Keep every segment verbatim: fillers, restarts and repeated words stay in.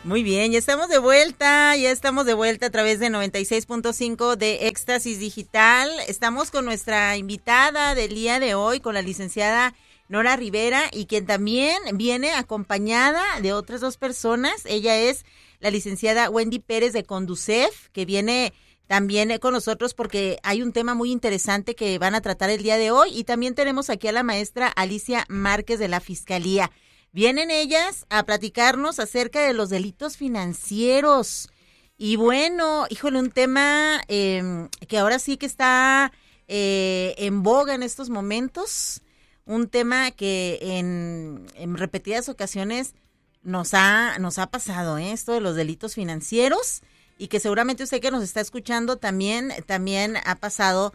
Muy bien, ya estamos de vuelta, ya estamos de vuelta a través de noventa y seis punto cinco de Éxtasis Digital. Estamos con nuestra invitada del día de hoy, con la licenciada Nora Rivera, y quien también viene acompañada de otras dos personas. Ella es la licenciada Wendy Pérez de Conducef, que viene también con nosotros porque hay un tema muy interesante que van a tratar el día de hoy, y también tenemos aquí a la maestra Alicia Márquez de la Fiscalía. Vienen ellas a platicarnos acerca de los delitos financieros. Y bueno, híjole, un tema eh, que ahora sí que está eh, en boga en estos momentos. Un tema que en, en repetidas ocasiones nos ha, nos ha pasado, ¿eh? Esto de los delitos financieros. Y que seguramente usted que nos está escuchando también, también ha pasado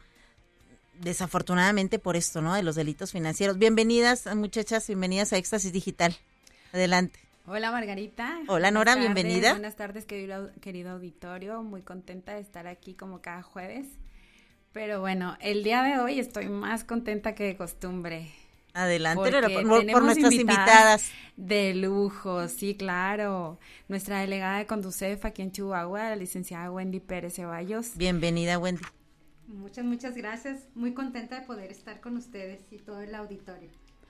desafortunadamente por esto, ¿no? De los delitos financieros. Bienvenidas, muchachas, bienvenidas a Éxtasis Digital. Adelante. Hola, Margarita. Hola, Nora, buenas tardes, bienvenida. Buenas tardes, querido, querido auditorio. Muy contenta de estar aquí como cada jueves. Pero bueno, el día de hoy estoy más contenta que de costumbre. Adelante, Nora, por, por nuestras invitadas, invitadas. De lujo, sí, claro. Nuestra delegada de Conducef aquí en Chihuahua, la licenciada Wendy Pérez Ceballos. Bienvenida, Wendy. Muchas, muchas gracias. Muy contenta de poder estar con ustedes y todo el auditorio.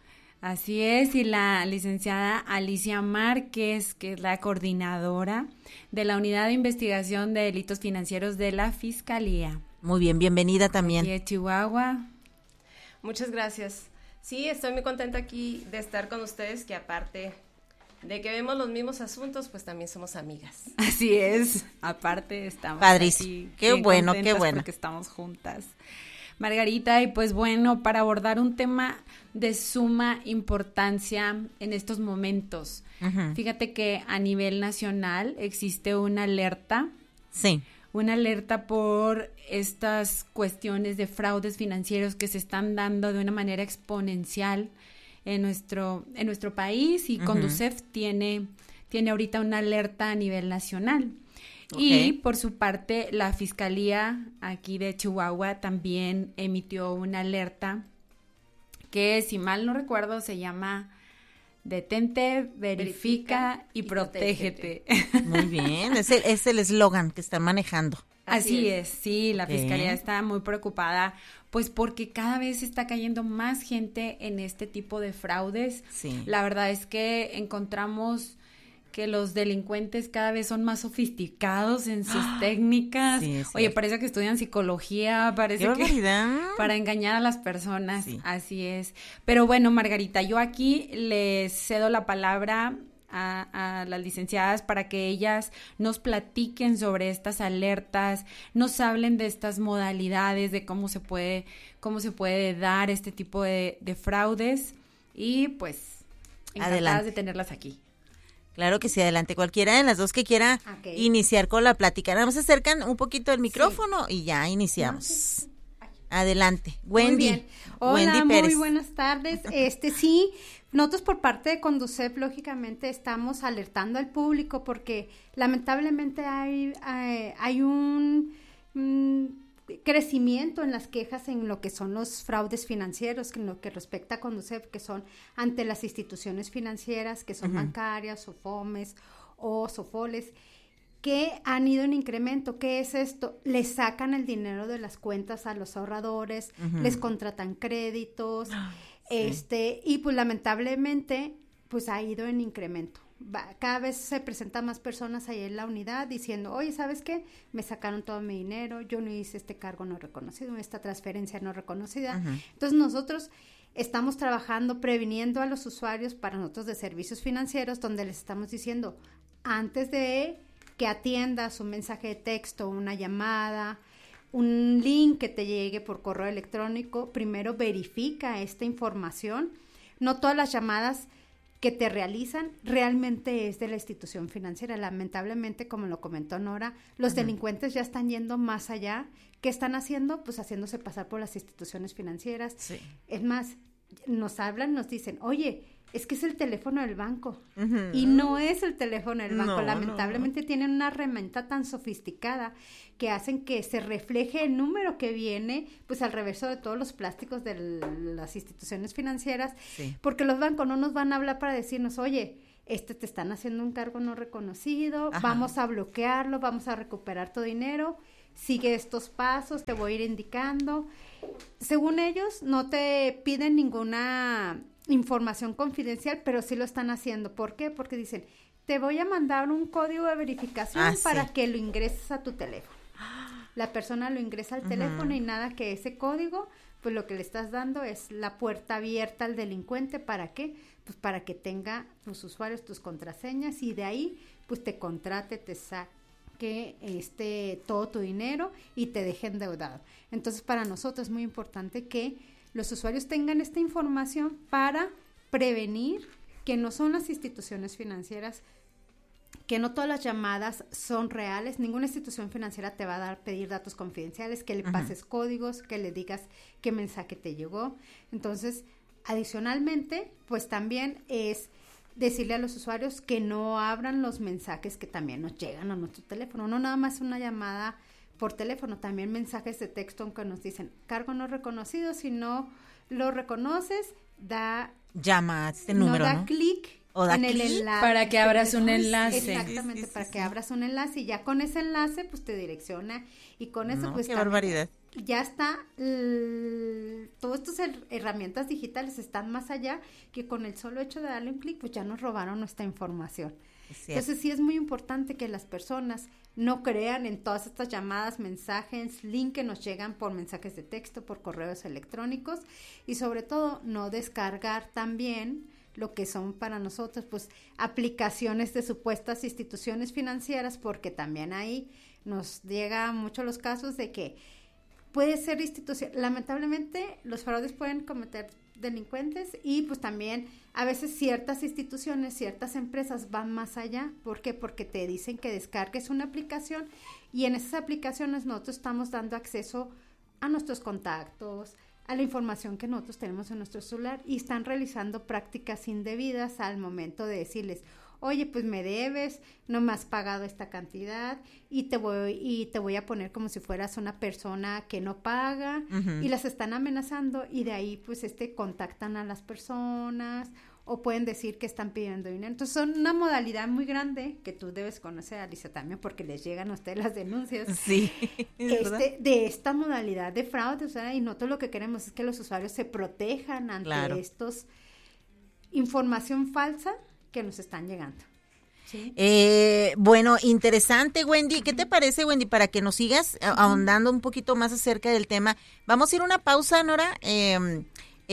Así es, y la licenciada Alicia Márquez, que es la coordinadora de la Unidad de Investigación de Delitos Financieros de la Fiscalía. Muy bien, bienvenida también. Aquí de Chihuahua. Muchas gracias. Sí, estoy muy contenta aquí de estar con ustedes, que aparte de que vemos los mismos asuntos, pues también somos amigas. Así es, aparte estamos padrísimo, aquí, qué bueno, qué bueno. Porque estamos juntas. Margarita, y pues bueno, para abordar un tema de suma importancia en estos momentos, uh-huh. Fíjate que a nivel nacional existe una alerta. Sí. Una alerta por estas cuestiones de fraudes financieros que se están dando de una manera exponencial en nuestro, en nuestro país, y uh-huh. Conducef tiene, tiene ahorita una alerta a nivel nacional. Okay. Y por su parte, la Fiscalía aquí de Chihuahua también emitió una alerta que, si mal no recuerdo, se llama Detente, verifica, verifica y, y protégete. protégete. Muy bien, es el, es el eslogan que están manejando. Así, Así es. es, sí, la okay. Fiscalía está muy preocupada, pues porque cada vez está cayendo más gente en este tipo de fraudes. Sí. La verdad es que encontramos que los delincuentes cada vez son más sofisticados en sus ¡Ah! técnicas. Sí, Oye, parece que estudian psicología, parece ¡Qué que barbaridad! Para engañar a las personas, sí. Así es. Pero bueno, Margarita, yo aquí les cedo la palabra a, a las licenciadas para que ellas nos platiquen sobre estas alertas, nos hablen de estas modalidades, de cómo se puede, cómo se puede dar este tipo de, de fraudes, y pues encantadas Adelante. de tenerlas aquí. Claro que sí, adelante. Cualquiera de las dos que quiera okay. iniciar con la plática. Nada más se acercan un poquito el micrófono sí. y ya iniciamos. No, sí. Adelante. Wendy. Muy bien. Hola, Wendy Pérez. Muy buenas tardes. Este sí, nosotros por parte de Conducef, lógicamente, estamos alertando al público porque lamentablemente hay, hay, hay un... Mm, crecimiento en las quejas en lo que son los fraudes financieros, en lo que respecta a Conducef, que son ante las instituciones financieras, que son uh-huh. bancarias, SOFOMES o SOFOLES, que han ido en incremento. ¿Qué es esto? Les sacan el dinero de las cuentas a los ahorradores, uh-huh. les contratan créditos, sí. este, y pues lamentablemente pues ha ido en incremento. Va, cada vez se presentan más personas ahí en la unidad diciendo, oye, ¿sabes qué? Me sacaron todo mi dinero, yo no hice este cargo no reconocido, esta transferencia no reconocida. Uh-huh. Entonces nosotros estamos trabajando, previniendo a los usuarios para nosotros de servicios financieros, donde les estamos diciendo, antes de que atiendas un mensaje de texto, una llamada, un link que te llegue por correo electrónico, primero verifica esta información. No todas las llamadas que te realizan realmente es de la institución financiera. Lamentablemente, como lo comentó Nora, los uh-huh. delincuentes ya están yendo más allá. ¿Qué están haciendo? Pues haciéndose pasar por las instituciones financieras. Sí. Es más, nos hablan, nos dicen, oye, es que es el teléfono del banco. Uh-huh. Y no es el teléfono del banco. No, Lamentablemente no. tienen una herramienta tan sofisticada que hacen que se refleje el número que viene, pues al reverso de todos los plásticos de las instituciones financieras. Sí. Porque los bancos no nos van a hablar para decirnos, oye, este te están haciendo un cargo no reconocido, Ajá. vamos a bloquearlo, vamos a recuperar tu dinero, sigue estos pasos, te voy a ir indicando. Según ellos, no te piden ninguna información confidencial, pero sí lo están haciendo. ¿Por qué? Porque dicen, te voy a mandar un código de verificación Ah, para sí. que lo ingreses a tu teléfono. La persona lo ingresa al Ujú. teléfono y nada que ese código, pues lo que le estás dando es la puerta abierta al delincuente. ¿Para qué? Pues para que tenga tus usuarios, tus contraseñas y de ahí pues te contrate, te saque este, todo tu dinero y te deje endeudado. Entonces para nosotros es muy importante que los usuarios tengan esta información para prevenir que no son las instituciones financieras, que no todas las llamadas son reales, ninguna institución financiera te va a dar, pedir datos confidenciales, que le Ujú. pases códigos, que le digas qué mensaje te llegó. Entonces, adicionalmente, pues también es decirle a los usuarios que no abran los mensajes que también nos llegan a nuestro teléfono, no nada más una llamada por teléfono, también mensajes de texto aunque nos dicen cargo no reconocido, si no lo reconoces, da, Llama a este no número, da ¿no? clic O da en el clic enlace. para que abras un enlace. Exactamente, Sí, sí, sí, para sí. que abras un enlace y ya con ese enlace pues te direcciona y con eso No, pues qué también barbaridad. ya está, l- todas estas her- herramientas digitales están más allá que con el solo hecho de darle un clic pues ya nos robaron nuestra información. Es cierto. Entonces sí es muy importante que las personas no crean en todas estas llamadas, mensajes, link que nos llegan por mensajes de texto, por correos electrónicos y sobre todo no descargar también lo que son para nosotros pues aplicaciones de supuestas instituciones financieras, porque también ahí nos llega mucho los casos de que puede ser institución, lamentablemente los fraudes pueden cometer delincuentes y pues también a veces ciertas instituciones, ciertas empresas van más allá. ¿Por qué? Porque te dicen que descargues una aplicación y en esas aplicaciones nosotros estamos dando acceso a nuestros contactos, a la información que nosotros tenemos en nuestro celular y están realizando prácticas indebidas al momento de decirles, oye, pues me debes, no me has pagado esta cantidad y te voy y te voy a poner como si fueras una persona que no paga. Ujú. Y las están amenazando y de ahí pues este contactan a las personas o pueden decir que están pidiendo dinero. Entonces son una modalidad muy grande que tú debes conocer, Alicia, también porque les llegan a ustedes las denuncias. Sí, es verdad. Este, de esta modalidad de fraude, o sea, y nosotros lo que queremos es que los usuarios se protejan ante Claro. estos información falsa que nos están llegando. ¿Sí? Eh, bueno, interesante, Wendy. ¿Qué te parece, Wendy? Para que nos sigas a- ahondando un poquito más acerca del tema. Vamos a ir a una pausa, Nora. Eh,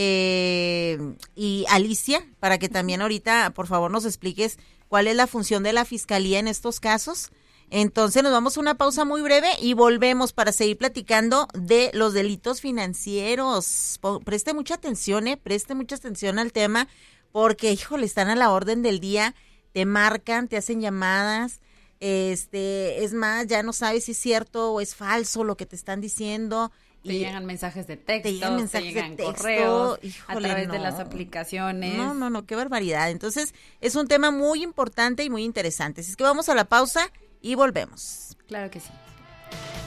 eh, y Alicia, para que también ahorita, por favor, nos expliques cuál es la función de la fiscalía en estos casos. Entonces nos vamos a una pausa muy breve y volvemos para seguir platicando de los delitos financieros. Po- Preste mucha atención, eh, preste mucha atención al tema, porque, híjole, están a la orden del día, te marcan, te hacen llamadas, este, es más, ya no sabes si es cierto o es falso lo que te están diciendo. Te y llegan mensajes de texto, te te llegan mensajes de llegan texto, correos, híjole, a través de no. las aplicaciones. No, no, no, qué barbaridad. Entonces, es un tema muy importante y muy interesante. Así es que vamos a la pausa y volvemos. Claro que sí.